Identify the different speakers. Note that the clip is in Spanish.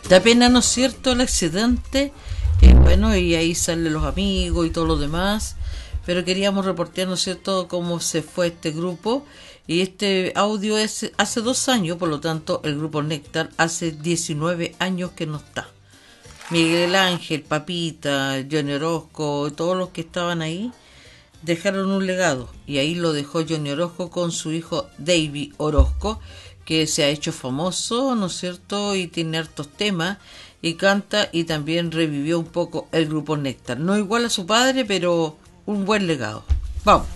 Speaker 1: Da pena, ¿no es cierto?, el accidente. Bueno, y ahí salen los amigos y todo lo demás. Pero queríamos reportear, ¿no es cierto?, cómo se fue este grupo. Y este audio es hace 2 años, por lo tanto, el grupo Néctar hace 19 años que no está. Miguel Ángel, Papita, Johnny Orozco, todos los que estaban ahí dejaron un legado. Y ahí lo dejó Johnny Orozco con su hijo David Orozco, que se ha hecho famoso, ¿no es cierto?, y tiene hartos temas, y canta, y también revivió un poco el grupo Néctar. No igual a su padre, pero un buen legado. Vamos.